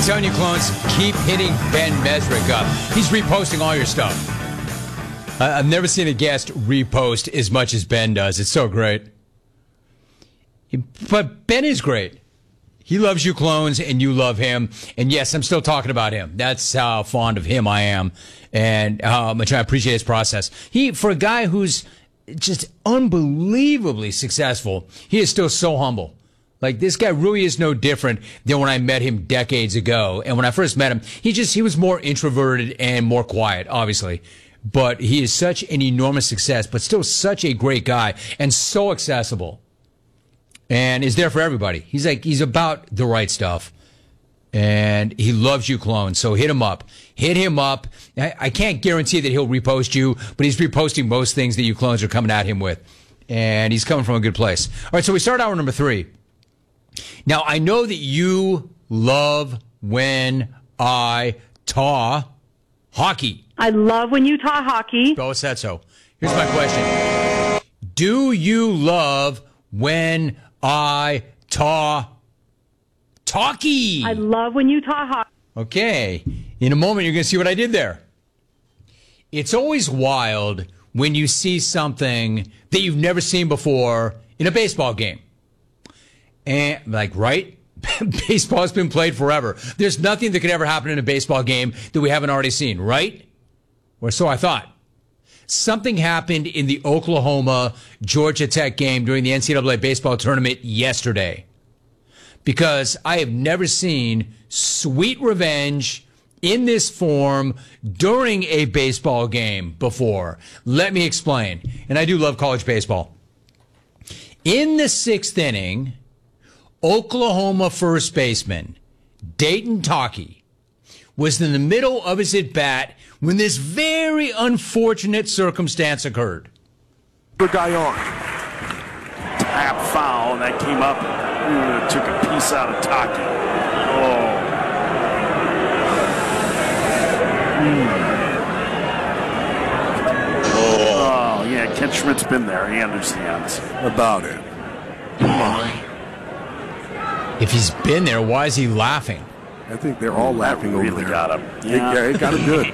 telling you, clones, keep hitting Ben Mesrick up. He's reposting all your stuff. I've never seen a guest repost as much as Ben does. It's so great. But Ben is great. He loves you, clones, and you love him. And yes, I'm still talking about him. That's how fond of him I am, and how much I appreciate his process. For a guy who's just unbelievably successful, he is still so humble. Like, this guy really is no different than when I met him decades ago. And when I first met him, he was more introverted and more quiet, obviously. But he is such an enormous success, but still such a great guy and so accessible. And is there for everybody. He's about the right stuff. And he loves you, clone. So hit him up. Hit him up. I can't guarantee that he'll repost you, but he's reposting most things that you clones are coming at him with. And he's coming from a good place. All right, so we start hour number 3. Now, I know that you love when I talk hockey. I love when you talk hockey. Oh, said so. Here's my question. Do you love when I talk talkie? I love when you talk hockey. Okay. In a moment, you're going to see what I did there. It's always wild when you see something that you've never seen before in a baseball game. And, right? Baseball has been played forever. There's nothing that could ever happen in a baseball game that we haven't already seen, right? Or so I thought. Something happened in the Oklahoma-Georgia Tech game during the NCAA baseball tournament yesterday. Because I have never seen sweet revenge in this form during a baseball game before. Let me explain. And I do love college baseball. In the 6th inning, Oklahoma first baseman Dayton Taki was in the middle of his at-bat when this very unfortunate circumstance occurred. The guy on. Tap foul, and that came up. Ooh, took a piece out of Taki. Oh, yeah, Ken Schmidt's been there. He understands about it. If he's been there, why is he laughing? I think they're all laughing over really there. Got him. Yeah, it got him good.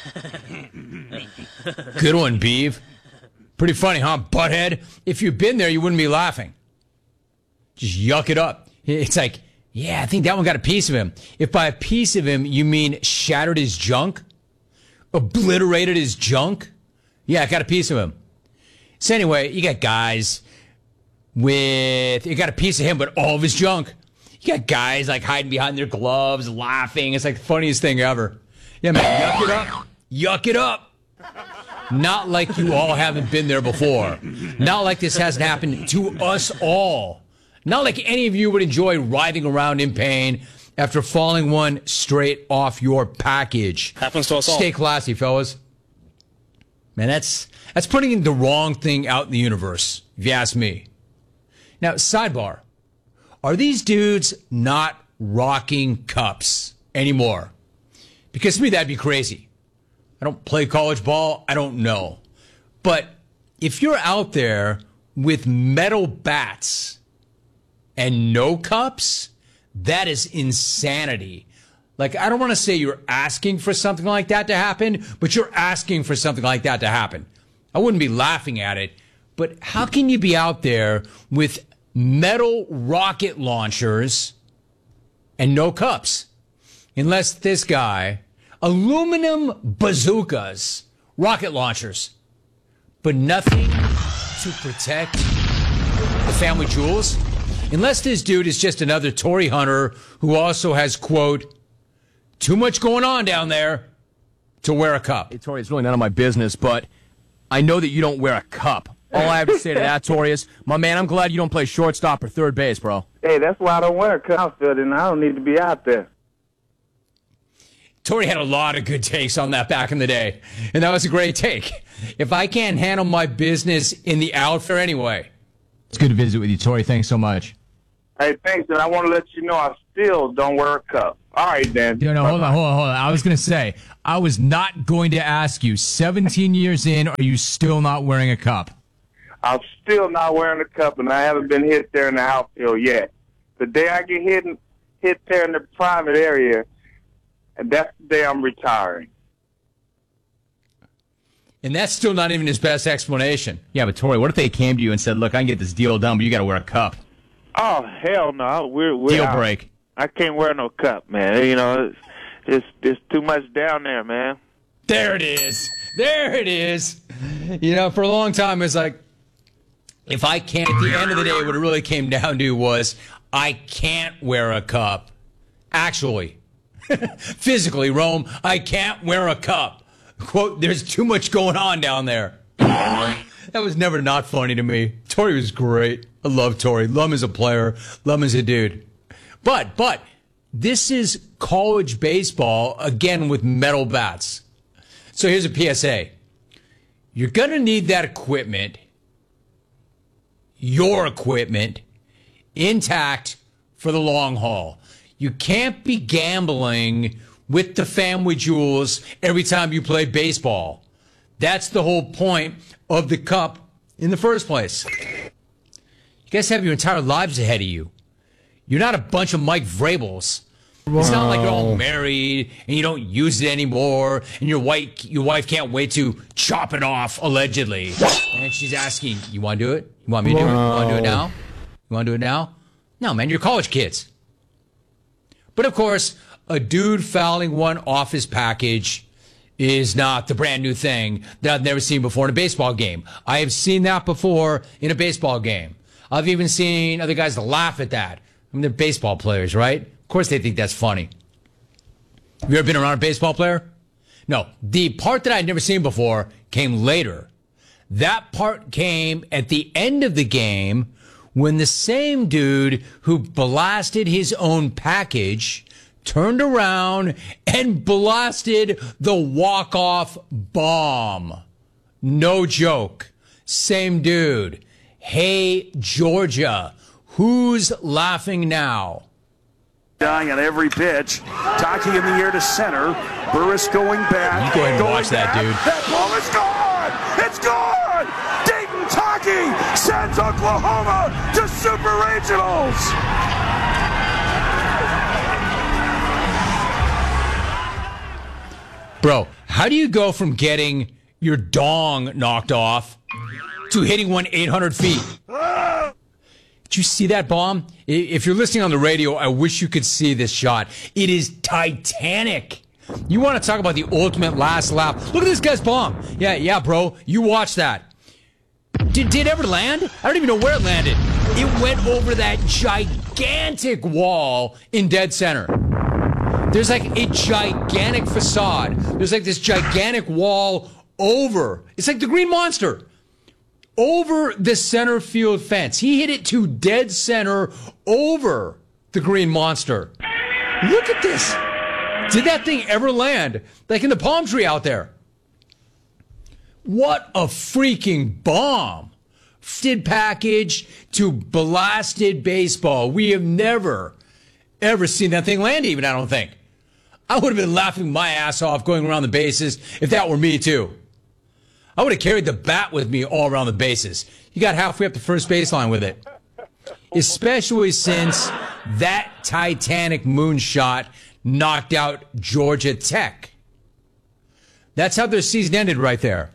Good one, Beeve. Pretty funny, huh, butthead? If you'd been there, you wouldn't be laughing. Just yuck it up. It's like, yeah, I think that one got a piece of him. If by a piece of him, you mean shattered his junk? Obliterated his junk? Yeah, I got a piece of him. So anyway, you got guys you got a piece of him, but all of his junk. You got guys like hiding behind their gloves, laughing. It's like the funniest thing ever. Yeah, man, yuck it up. Yuck it up. Not like you all haven't been there before. Not like this hasn't happened to us all. Not like any of you would enjoy writhing around in pain after falling one straight off your package. Happens to us all. Stay classy, fellas. Man, that's putting the wrong thing out in the universe, if you ask me. Now, sidebar. Are these dudes not rocking cups anymore? Because to me, that'd be crazy. I don't play college ball. I don't know. But if you're out there with metal bats and no cups, that is insanity. Like, I don't want to say you're asking for something like that to happen, but you're asking for something like that to happen. I wouldn't be laughing at it, but how can you be out there with metal rocket launchers and no cups? Unless this guy, aluminum bazookas, rocket launchers, but nothing to protect the family jewels? Unless this dude is just another Tory hunter who also has, quote, too much going on down there to wear a cup. Hey, Tori, it's really none of my business, but I know that you don't wear a cup. All I have to say to that, Tori, is, my man, I'm glad you don't play shortstop or third base, bro. Hey, that's why I don't wear a cup outfit, and I don't need to be out there. Tori had a lot of good takes on that back in the day, and that was a great take. If I can't handle my business in the outfield anyway. It's good to visit with you, Tori. Thanks so much. Hey, thanks, and I want to let you know I still don't wear a cup. All right, Dan. No, hold on. I was going to say, I was not going to ask you, 17 years in, are you still not wearing a cup? I'm still not wearing a cup, and I haven't been hit there in the outfield yet. The day I get hit there in the private area, and that's the day I'm retiring. And that's still not even his best explanation. Yeah, but Tori, what if they came to you and said, "Look, I can get this deal done, but you got to wear a cup"? Oh hell no! We're Deal out. break. I can't wear no cup, man. You know, it's too much down there, man. There it is. There it is. You know, for a long time, it's like, if I can't, at the end of the day, what it really came down to was, I can't wear a cup. Actually, physically, Rome, I can't wear a cup. Quote, there's too much going on down there. That was never not funny to me. Torrey was great. I love Torrey. Love him as a player. Love him as a dude. But this is college baseball, again, with metal bats. So here's a PSA. You're going to need that equipment, your equipment, intact for the long haul. You can't be gambling with the family jewels every time you play baseball. That's the whole point of the cup in the first place. You guys have your entire lives ahead of you. You're not a bunch of Mike Vrabels. It's not like you're all married and you don't use it anymore and your wife can't wait to chop it off, allegedly. And she's asking, you want to do it? You want me to do it? You want to do it now? You want to do it now? No, man, you're college kids. But of course, a dude fouling one off his package is not the brand new thing that I've never seen before in a baseball game. I have seen that before in a baseball game. I've even seen other guys laugh at that. I mean, they're baseball players, right? Of course they think that's funny. Have you ever been around a baseball player? No. The part that I'd never seen before came later. That part came at the end of the game when the same dude who blasted his own package turned around and blasted the walk-off bomb. No joke. Same dude. Hey, Georgia, who's laughing now? Dying on every pitch. Taki in the air to center. Burris going back. You go ahead and watch that, dude. That ball is gone. It's gone. Dayton Taki sends Oklahoma to Super Regionals. Bro, how do you go from getting your dong knocked off to hitting one 800 feet? Did you see that bomb? If you're listening on the radio, I wish you could see this shot. It is titanic. You want to talk about the ultimate last lap? Look at this guy's bomb. Yeah, bro. You watch that. Did it ever land? I don't even know where it landed. It went over that gigantic wall in dead center. There's like a gigantic facade. There's like this gigantic wall over. It's like the Green Monster. Over the center field fence. He hit it to dead center over the Green Monster. Look at this. Did that thing ever land? Like in the palm tree out there. What a freaking bomb. Did package to blasted baseball. We have never, ever seen that thing land even, I don't think. I would have been laughing my ass off going around the bases if that were me too. I would have carried the bat with me all around the bases. You got halfway up the first baseline with it. Especially since that titanic moonshot knocked out Georgia Tech. That's how their season ended right there.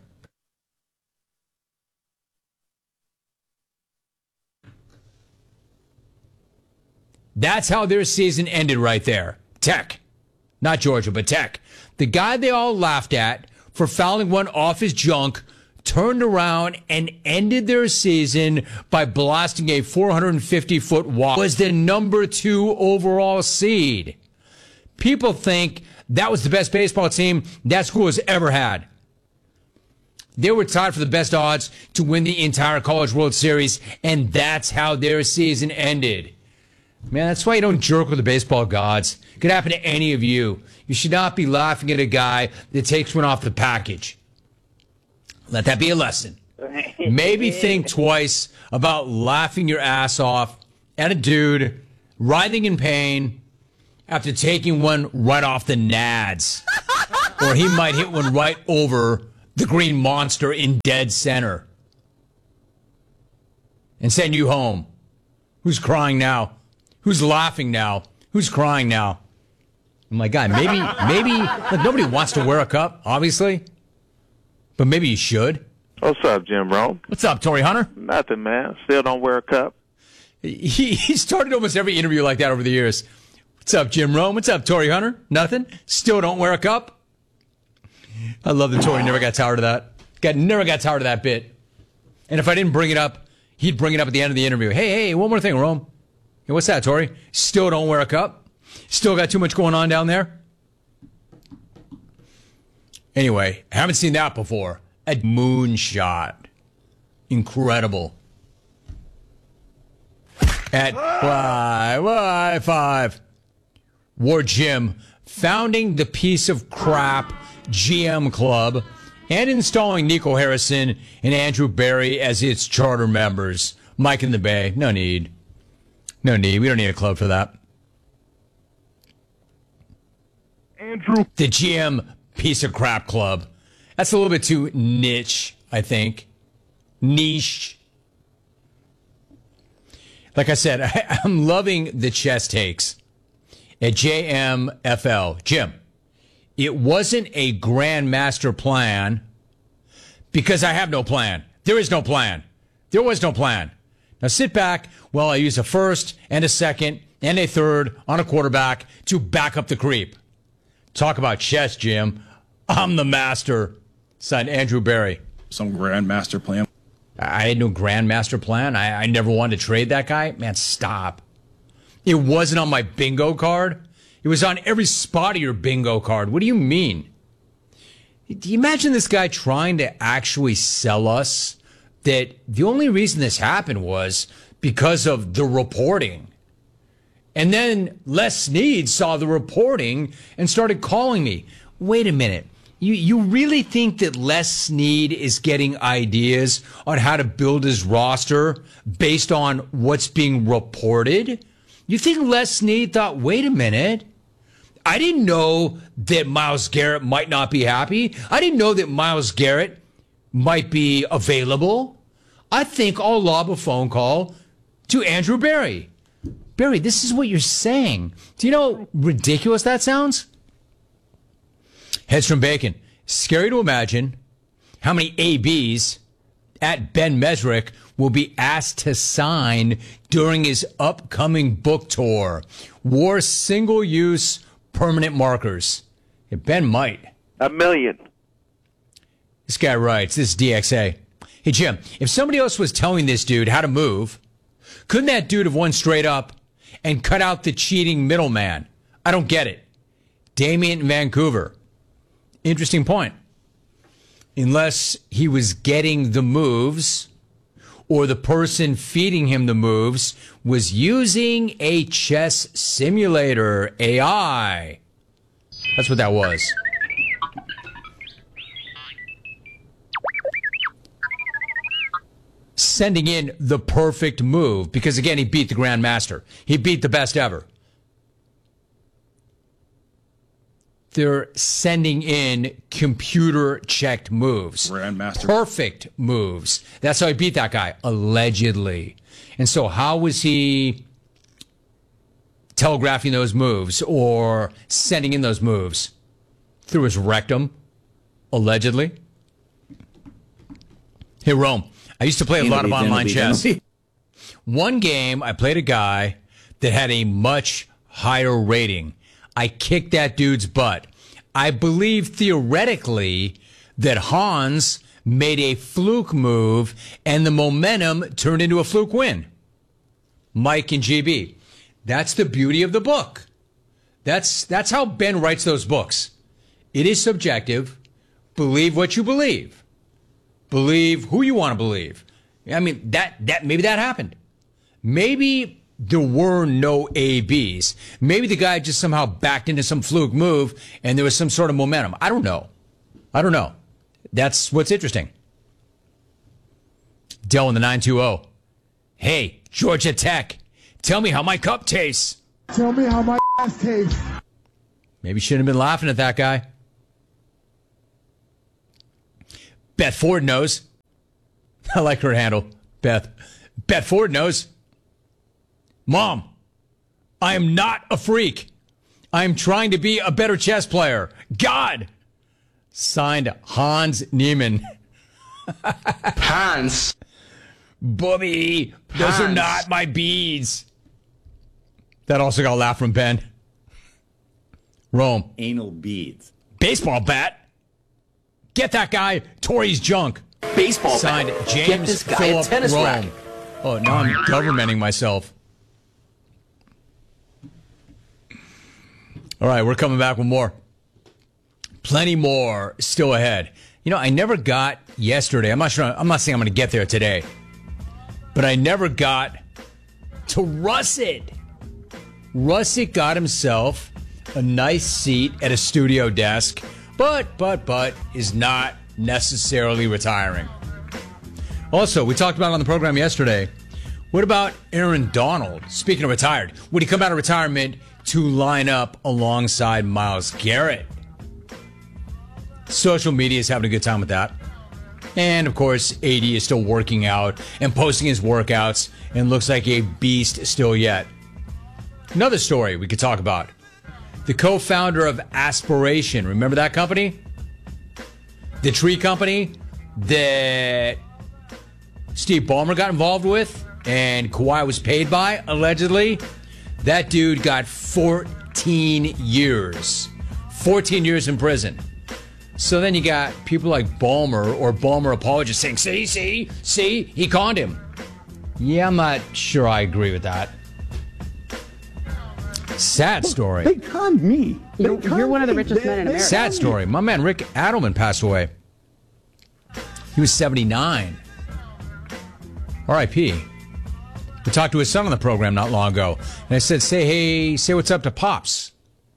That's how their season ended right there. Tech. Not Georgia, but Tech. The guy they all laughed at for fouling one off his junk turned around and ended their season by blasting a 450-foot walk. Was the number 2 overall seed. People think that was the best baseball team that school has ever had. They were tied for the best odds to win the entire College World Series, and that's how their season ended. Man, that's why you don't jerk with the baseball gods. It could happen to any of you. You should not be laughing at a guy that takes one off the package. Let that be a lesson. Maybe think twice about laughing your ass off at a dude writhing in pain after taking one right off the nads. Or he might hit one right over the Green Monster in dead center and send you home. Who's crying now? Who's laughing now? Who's crying now? I'm like, guy, maybe, look, nobody wants to wear a cup, obviously, but maybe you should. What's up, Jim Rome? What's up, Tory Hunter? Nothing, man. Still don't wear a cup. He started almost every interview like that over the years. What's up, Jim Rome? What's up, Tory Hunter? Nothing? Still don't wear a cup? I love that Tory never got tired of that. Never got tired of that bit. And if I didn't bring it up, he'd bring it up at the end of the interview. Hey, one more thing, Rome. Hey, what's that, Tory? Still don't wear a cup? Still got too much going on down there? Anyway, I haven't seen that before. A moonshot. Incredible. At five. War Jim, founding the piece of crap GM Club and installing Nico Harrison and Andrew Barry as its charter members. Mike in the Bay. No need. We don't need a club for that. Andrew. The GM piece of crap club. That's a little bit too niche, I think. Niche. Like I said, I'm loving the chess takes at JMFL. Jim, it wasn't a grandmaster plan because I have no plan. There is no plan. There was no plan. Now sit back while I use a first and a second and a third on a quarterback to back up the creep. Talk about chess, Jim. I'm the master. Signed Andrew Barry. Some grandmaster plan. I had no grandmaster plan. I never wanted to trade that guy. Man, stop. It wasn't on my bingo card. It was on every spot of your bingo card. What do you mean? Do you imagine this guy trying to actually sell us that the only reason this happened was because of the reporting? And then Les Snead saw the reporting and started calling me. Wait a minute. You really think that Les Snead is getting ideas on how to build his roster based on what's being reported? You think Les Snead thought, wait a minute, I didn't know that Myles Garrett might not be happy. I didn't know that Myles Garrett might be available. I think I'll lob a phone call to Andrew Barry. Barry, this is what you're saying. Do you know how ridiculous that sounds? Heads from Bacon. Scary to imagine how many ABs at Ben Mesrick will be asked to sign during his upcoming book tour. War single-use permanent markers. Yeah, Ben might. 1 million. This guy writes, this is DXA. Hey, Jim, if somebody else was telling this dude how to move, couldn't that dude have won straight up and cut out the cheating middleman? I don't get it. Damien in Vancouver. Interesting point. Unless he was getting the moves or the person feeding him the moves was using a chess simulator, AI. That's what that was. Sending in the perfect move because, again, he beat the Grandmaster. He beat the best ever. They're sending in computer-checked moves. Grandmaster. Perfect moves. That's how he beat that guy, allegedly. And so how was he telegraphing those moves or sending in those moves? Through his rectum, allegedly. Hey, Rome, I used to play a lot of online chess. One game, I played a guy that had a much higher rating. I kicked that dude's butt. I believe theoretically that Hans made a fluke move and the momentum turned into a fluke win. Mike and GB. That's the beauty of the book. That's how Ben writes those books. It is subjective. Believe what you believe. Believe who you want to believe. I mean, that maybe that happened. Maybe there were no ABs. Maybe the guy just somehow backed into some fluke move and there was some sort of momentum. I don't know. That's what's interesting. Dell in the 920. Hey, Georgia Tech, tell me how my cup tastes. Tell me how my ass tastes. Maybe shouldn't have been laughing at that guy. Beth Ford knows. I like her handle. Beth Ford knows. Mom, I am not a freak. I'm trying to be a better chess player. God. Signed, Hans Niemann. Hans. Bobby, those are not my beads. That also got a laugh from Ben. Rome. Anal beads. Baseball bat. Get that guy Tory's junk. Baseball signed bat. James Get this guy Philip a tennis Rome. racket. Oh, now I'm governmenting myself. All right, we're coming back with more. Plenty more still ahead. You know, I never got yesterday. I'm not saying I'm going to get there today. But I never got to Russet. Russet got himself a nice seat at a studio desk, but is not necessarily retiring. Also, we talked about it on the program yesterday. What about Aaron Donald? Speaking of retired, would he come out of retirement to line up alongside Myles Garrett? Social media is having a good time with that. And, of course, AD is still working out and posting his workouts and looks like a beast still yet. Another story we could talk about. The co-founder of Aspiration. Remember that company? The tree company that Steve Ballmer got involved with and Kawhi was paid by, allegedly. That dude got 14 years. 14 years in prison. So then you got people like Ballmer or Ballmer apologists saying, see, he conned him. Yeah, I'm not sure I agree with that. Sad story. They conned me. You're one of the richest men in America. Sad story. My man Rick Adelman passed away. He was 79. R.I.P. We talked to his son on the program not long ago. And I said, say what's up to Pops.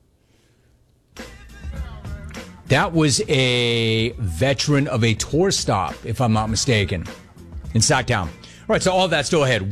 That was a veteran of a tour stop, if I'm not mistaken, in Sacktown. All right, so all of that still ahead.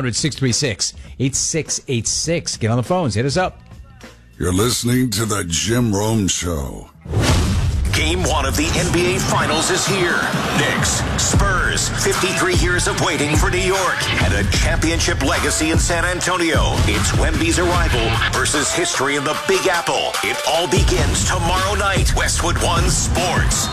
1-800-636-8686. Get on the phones. Hit us up. You're listening to The Jim Rome Show. Game 1 of the NBA Finals is here. Knicks, Spurs, 53 years of waiting for New York, and a championship legacy in San Antonio. It's Wemby's arrival versus history in the Big Apple. It all begins tomorrow night. Westwood One Sports.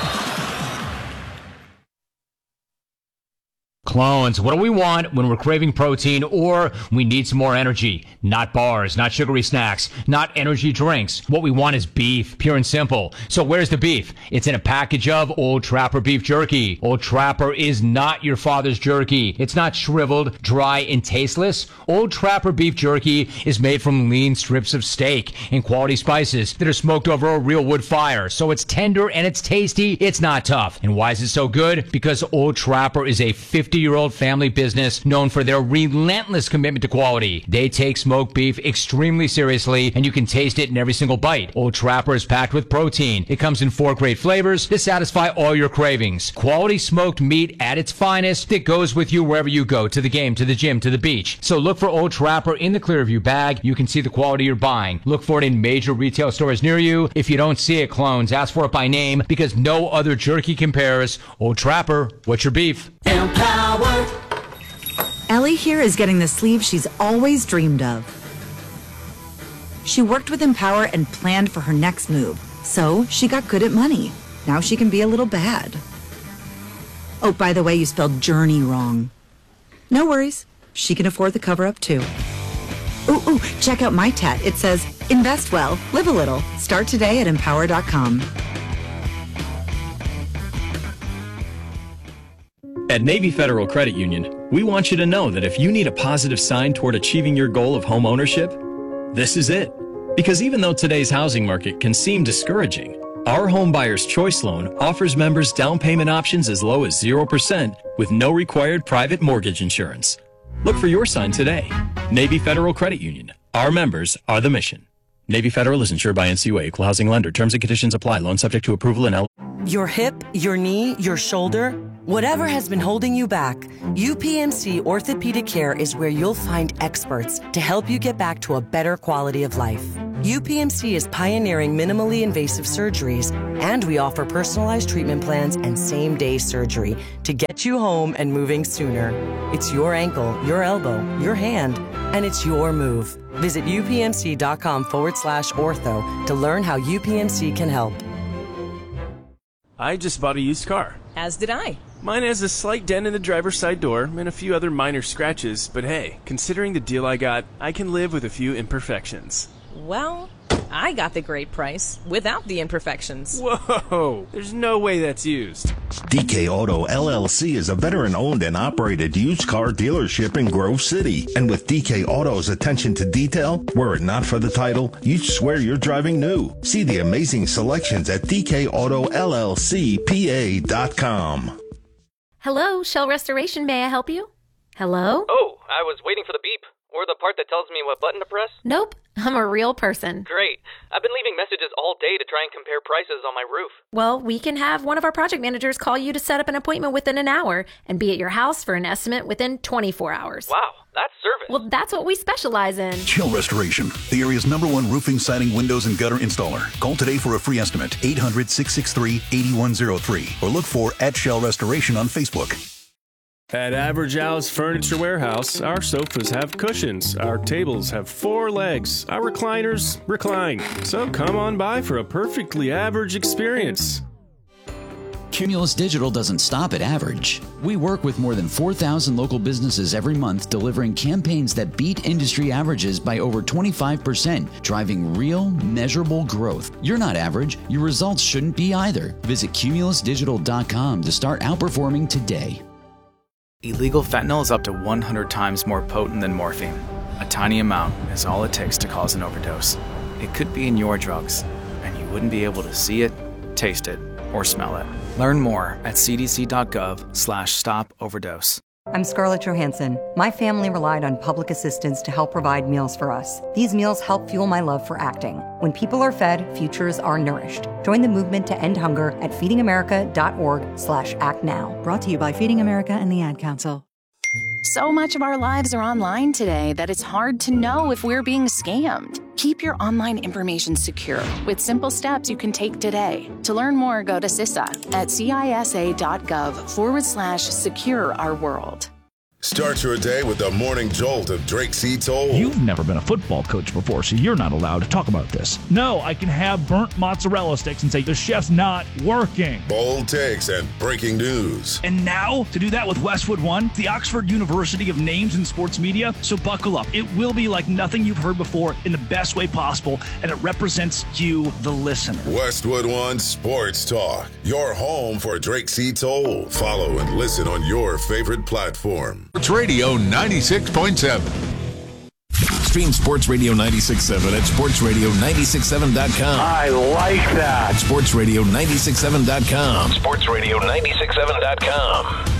Clones, what do we want when we're craving protein or we need some more energy? Not bars, not sugary snacks, not energy drinks. What we want is beef, pure and simple. So where's the beef? It's in a package of Old Trapper beef jerky. Old Trapper is not your father's jerky. It's not shriveled, dry, and tasteless. Old Trapper beef jerky is made from lean strips of steak and quality spices that are smoked over a real wood fire. So it's tender and it's tasty. It's not tough. And why is it so good? Because Old Trapper is a 50-year-old family business known for their relentless commitment to quality. They take smoked beef extremely seriously, and you can taste it in every single bite. Old Trapper is packed with protein. It comes in 4 great flavors to satisfy all your cravings. Quality smoked meat at its finest that goes with you wherever you go, to the game, to the gym, to the beach. So look for Old Trapper in the Clearview bag. You can see the quality you're buying. Look for it in major retail stores near you. If you don't see it, clones, ask for it by name because no other jerky compares. Old Trapper, what's your beef? Empower. Ellie here is getting the sleeve she's always dreamed of. She worked with Empower and planned for her next move, so she got good at money. Now she can be a little bad. Oh, by the way, you spelled journey wrong. No worries. She can afford the cover-up, too. Ooh, check out my tat. It says, invest well, live a little. Start today at Empower.com. At Navy Federal Credit Union, we want you to know that if you need a positive sign toward achieving your goal of home ownership, this is it. Because even though today's housing market can seem discouraging, our Home Buyer's Choice Loan offers members down payment options as low as 0% with no required private mortgage insurance. Look for your sign today. Navy Federal Credit Union. Our members are the mission. Navy Federal is insured by NCUA, Equal Housing Lender. Terms and conditions apply. Loan subject to approval and Your hip, your knee, your shoulder, whatever has been holding you back, UPMC Orthopedic Care is where you'll find experts to help you get back to a better quality of life. UPMC is pioneering minimally invasive surgeries, and we offer personalized treatment plans and same-day surgery to get you home and moving sooner. It's your ankle, your elbow, your hand, and it's your move. Visit upmc.com/ortho to learn how UPMC can help. I just bought a used car. As did I. Mine has a slight dent in the driver's side door and a few other minor scratches, but hey, considering the deal I got, I can live with a few imperfections. Well, I got the great price without the imperfections. Whoa, there's no way that's used. DK Auto LLC is a veteran-owned and operated used car dealership in Grove City. And with DK Auto's attention to detail, were it not for the title, you'd swear you're driving new. See the amazing selections at DKAutoLLCPA.com. Hello, Shell Restoration. May I help you? Hello? Oh, I was waiting for the beep. Or the part that tells me what button to press? Nope, I'm a real person. Great. I've been leaving messages all day to try and compare prices on my roof. Well, we can have one of our project managers call you to set up an appointment within an hour and be at your house for an estimate within 24 hours. Wow, that's service. Well, that's what we specialize in. Shell Restoration, the area's #1 roofing, siding, windows, and gutter installer. Call today for a free estimate, 800-663-8103, or look for @Shell Restoration on Facebook. At Average Al's Furniture Warehouse, our sofas have cushions, our tables have 4 legs, our recliners recline. So come on by for a perfectly average experience. Cumulus Digital doesn't stop at average. We work with more than 4,000 local businesses every month, delivering campaigns that beat industry averages by over 25%, driving real, measurable growth. You're not average. Your results shouldn't be either. Visit cumulusdigital.com to start outperforming today. Illegal fentanyl is up to 100 times more potent than morphine. A tiny amount is all it takes to cause an overdose. It could be in your drugs, and you wouldn't be able to see it, taste it, or smell it. Learn more at cdc.gov/stop-overdose. I'm Scarlett Johansson. My family relied on public assistance to help provide meals for us. These meals help fuel my love for acting. When people are fed, futures are nourished. Join the movement to end hunger at feedingamerica.org/actnow. Brought to you by Feeding America and the Ad Council. So much of our lives are online today that it's hard to know if we're being scammed. Keep your online information secure with simple steps you can take today. To learn more, go to CISA at CISA.gov/secure our world. Start your day with the morning jolt of Drake C. Toll. You've never been a football coach before, so you're not allowed to talk about this. No, I can have burnt mozzarella sticks and say the chef's not working. Bold takes and breaking news. And now, to do that with Westwood One, the Oxford University of Names in Sports Media. So buckle up. It will be like nothing you've heard before in the best way possible, and it represents you, the listener. Westwood One Sports Talk, your home for Drake C. Toll. Follow and listen on your favorite platform. Sports Radio 96.7. Stream Sports Radio 96.7 at sportsradio967.com. I like that. sportsradio967.com. sportsradio967.com.